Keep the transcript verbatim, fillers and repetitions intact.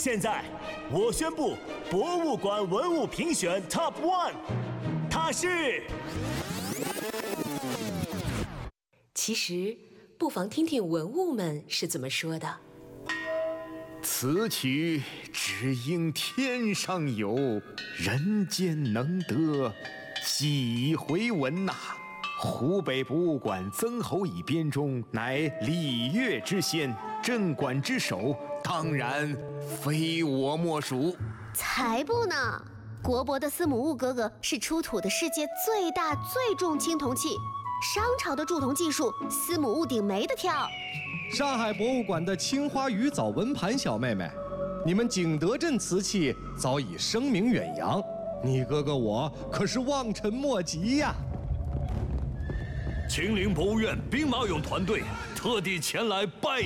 现在，我宣布博物馆文物评选 Top One， 它是。 其实，不妨听听文物们是怎么说的。 此曲只应天上有，人间能得，几回闻呐！湖北博物馆曾侯乙编钟，乃礼乐之先，镇馆之首，当然非我莫属。 才不呢！国博的司母戊哥哥是出土的世界最大最重青铜器，商朝的铸铜技术，司母戊鼎没得挑。 上海博物馆的青花鱼藻文盘小妹妹，你们景德镇瓷器早已声名远扬，你哥哥我可是望尘莫及呀！ 秦陵博物院兵马俑团队特地前来拜